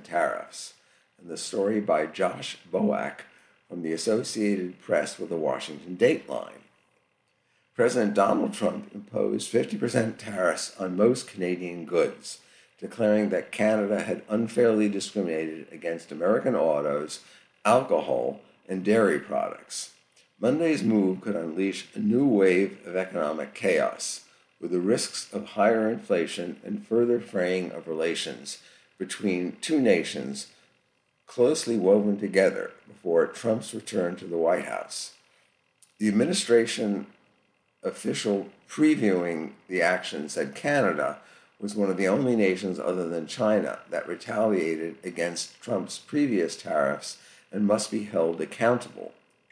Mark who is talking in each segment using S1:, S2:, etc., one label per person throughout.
S1: tariffs. And the story by Josh Boak from the Associated Press with the Washington Dateline. President Donald Trump imposed 50% tariffs on most Canadian goods, declaring that Canada had unfairly discriminated against American autos, alcohol, and dairy products. Monday's move could unleash a new wave of economic chaos, with the risks of higher inflation and further fraying of relations between two nations closely woven together before Trump's return to the White House. The administration official previewing the action said Canada was one of the only nations other than China that retaliated against Trump's previous tariffs and must be held accountable.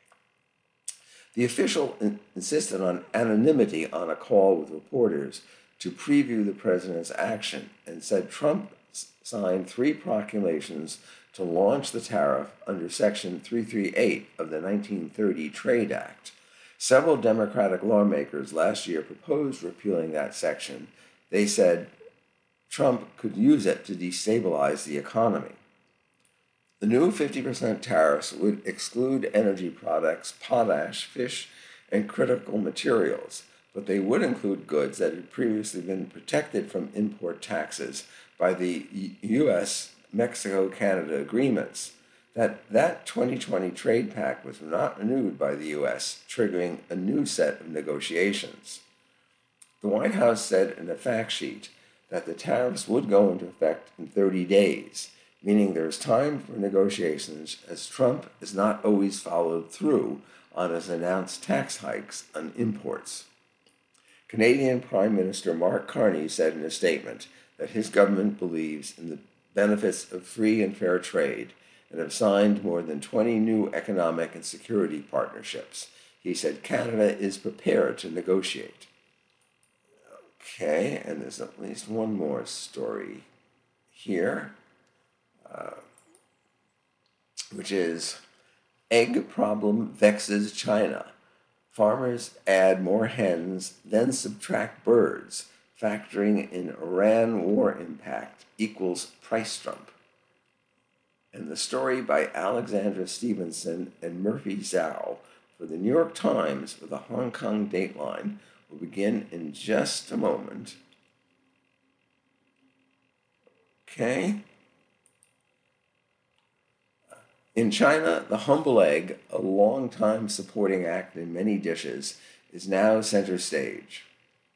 S1: The official insisted on anonymity on a call with reporters to preview the president's action and said Trump signed 3 proclamations to launch the tariff under Section 338 of the 1930 Trade Act. Several Democratic lawmakers last year proposed repealing that section. They said Trump could use it to destabilize the economy. The new 50% tariffs would exclude energy products, potash, fish, and critical materials, but they would include goods that had previously been protected from import taxes by the U.S.-Mexico-Canada agreements. That 2020 trade pact was not renewed by the U.S., triggering a new set of negotiations. The White House said in a fact sheet that the tariffs would go into effect in 30 days, meaning there is time for negotiations as Trump has not always followed through on his announced tax hikes on imports. Canadian Prime Minister Mark Carney said in a statement that his government believes in the benefits of free and fair trade and have signed more than 20 new economic and security partnerships. He said Canada is prepared to negotiate. Okay, and there's at least one more story here, which is egg problem vexes China. Farmers add more hens, then subtract birds, factoring in Iran war impact equals price jump. And the story by Alexandra Stevenson and Murphy Zhao for the New York Times with the Hong Kong Dateline will begin in just a moment. Okay. In China, the humble egg, a long-time supporting act in many dishes, is now center stage.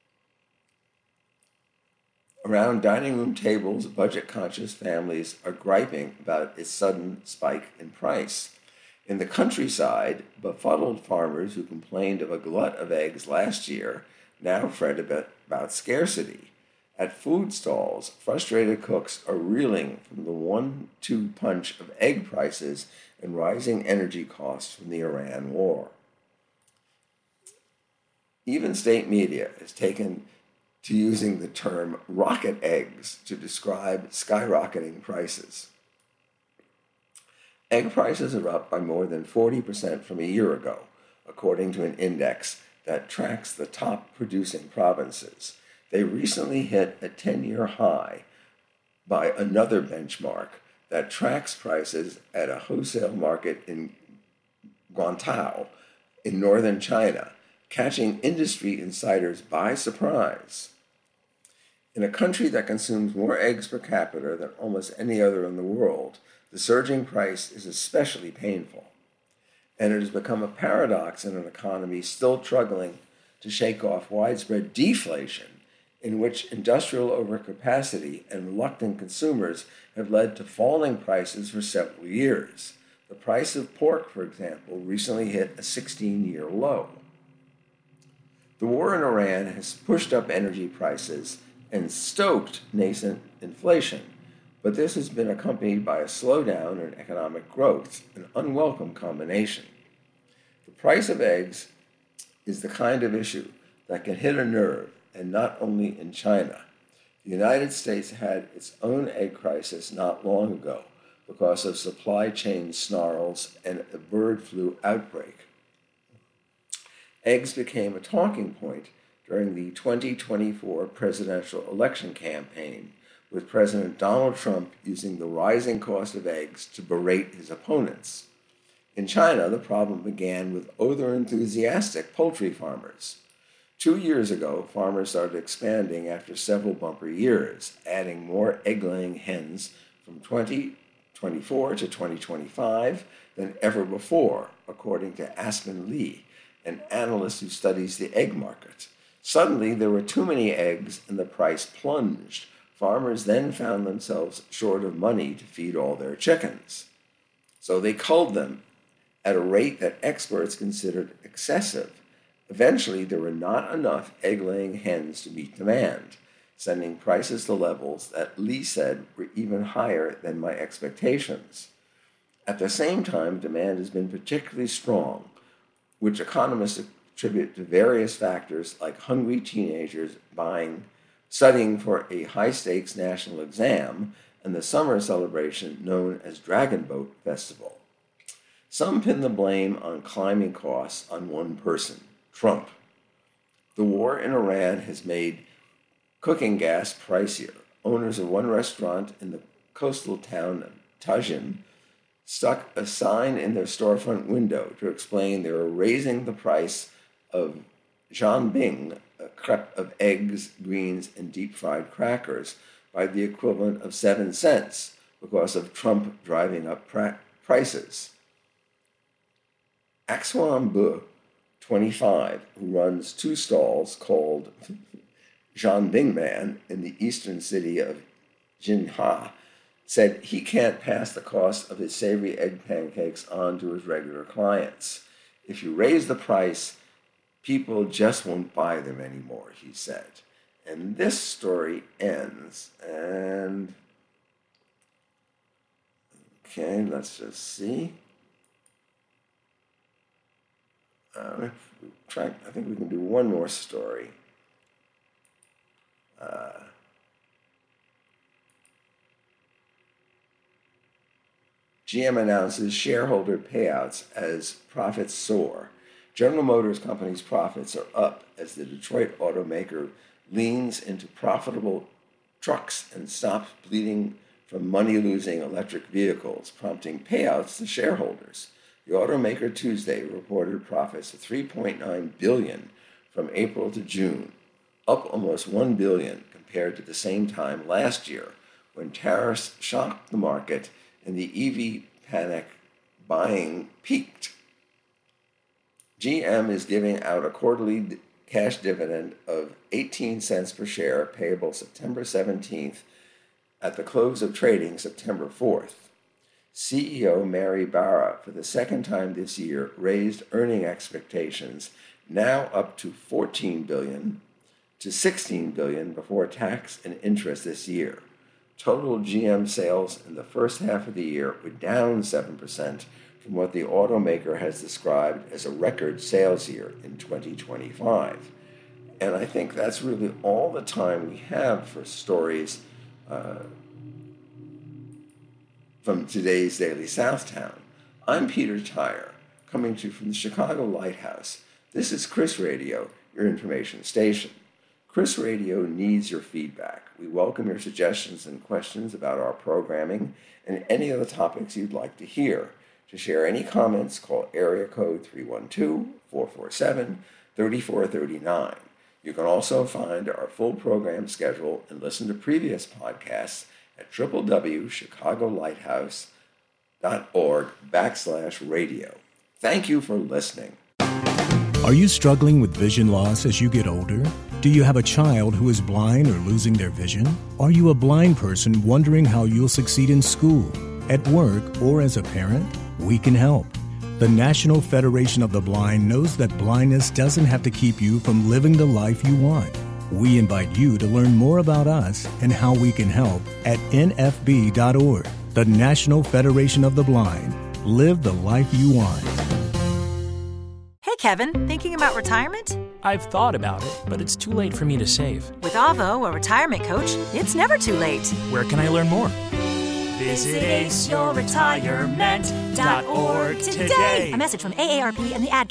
S1: Around dining room tables, budget-conscious families are griping about its sudden spike in price. In the countryside, befuddled farmers who complained of a glut of eggs last year now fret about scarcity. At food stalls, frustrated cooks are reeling from the 1-2 punch of egg prices and rising energy costs from the Iran war. Even state media has taken to using the term rocket eggs to describe skyrocketing prices. Egg prices are up by more than 40% from a year ago, according to an index that tracks the top producing provinces. They recently hit a 10-year high by another benchmark that tracks prices at a wholesale market in Guangzhou in northern China, catching industry insiders by surprise. In a country that consumes more eggs per capita than almost any other in the world, the surging price is especially painful. And it has become a paradox in an economy still struggling to shake off widespread deflation, in which industrial overcapacity and reluctant consumers have led to falling prices for several years. The price of pork, for example, recently hit a 16-year low. The war in Iran has pushed up energy prices and stoked nascent inflation, but this has been accompanied by a slowdown in economic growth, an unwelcome combination. The price of eggs is the kind of issue that can hit a nerve, and not only in China. The United States had its own egg crisis not long ago because of supply chain snarls and a bird flu outbreak. Eggs became a talking point during the 2024 presidential election campaign, with President Donald Trump using the rising cost of eggs to berate his opponents. In China, the problem began with odor-enthusiastic poultry farmers. 2 years ago, farmers started expanding after several bumper years, adding more egg-laying hens from 2024 to 2025 than ever before, according to Aspen Lee, an analyst who studies the egg market. Suddenly, there were too many eggs and the price plunged. Farmers then found themselves short of money to feed all their chickens. So they culled them at a rate that experts considered excessive. Eventually, there were not enough egg-laying hens to meet demand, sending prices to levels that Lee said were even higher than my expectations. At the same time, demand has been particularly strong, which economists attribute to various factors like hungry teenagers studying for a high-stakes national exam and the summer celebration known as Dragon Boat Festival. Some pin the blame on climbing costs on one person, Trump. The war in Iran has made cooking gas pricier. Owners of one restaurant in the coastal town of Tajin stuck a sign in their storefront window to explain they were raising the price of jianbing, a crepe of eggs, greens, and deep-fried crackers, by the equivalent of 7 cents because of Trump driving up prices. Axwam Bu, 25, who runs 2 stalls called Jianbing Man in the eastern city of Jinhua, said he can't pass the cost of his savory egg pancakes on to his regular clients. If you raise the price, people just won't buy them anymore, he said. And this story ends, and okay, let's just see. I think we can do one more story. GM announces shareholder payouts as profits soar. General Motors Company's profits are up as the Detroit automaker leans into profitable trucks and stops bleeding from money-losing electric vehicles, prompting payouts to shareholders. The automaker Tuesday reported profits of $3.9 billion from April to June, up almost $1 billion compared to the same time last year, when tariffs shocked the market and the EV panic buying peaked. GM is giving out a quarterly cash dividend of 18 cents per share, payable September 17th at the close of trading September 4th. CEO Mary Barra, for the second time this year, raised earning expectations, now up to $14 billion to $16 billion before tax and interest this year. Total GM sales in the first half of the year were down 7% from what the automaker has described as a record sales year in 2025. And I think that's really all the time we have for stories from today's Daily Southtown. I'm Peter Tyre, coming to you from the Chicago Lighthouse. This is Chris Radio, your information station. Chris Radio needs your feedback. We welcome your suggestions and questions about our programming and any of the topics you'd like to hear. To share any comments, call area code 312-447-3439. You can also find our full program schedule and listen to previous podcasts at www.chicagolighthouse.org/radio. Thank you for listening.
S2: Are you struggling with vision loss as you get older? Do you have a child who is blind or losing their vision? Are you a blind person wondering how you'll succeed in school, at work, or as a parent? We can help. The National Federation of the Blind knows that blindness doesn't have to keep you from living the life you want. We invite you to learn more about us and how we can help at nfb.org. The National Federation of the Blind. Live the life you want.
S3: Hey, Kevin, thinking about retirement?
S4: I've thought about it, but it's too late for me to save.
S3: With Avo, a retirement coach, it's never too late.
S4: Where can I learn more?
S5: Visit aceyourretirement.org today.
S3: A message from AARP and the ad